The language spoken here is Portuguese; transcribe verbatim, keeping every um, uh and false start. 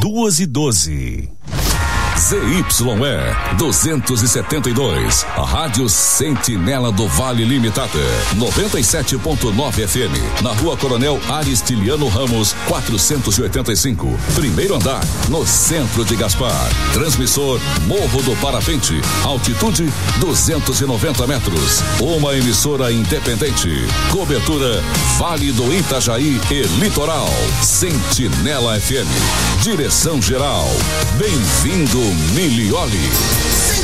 duas e doze. Z Y E duzentos e setenta e dois, a Rádio Sentinela do Vale Limitada, noventa e sete ponto nove F M, na Rua Coronel Aristiliano Ramos, quatrocentos e oitenta e cinco, primeiro andar, no centro de Gaspar. Transmissor Morro do Parapente, altitude duzentos e noventa metros. Uma emissora independente. Cobertura Vale do Itajaí e Litoral. Sentinela F M. Direção geral. Bem-vindo, Milioli.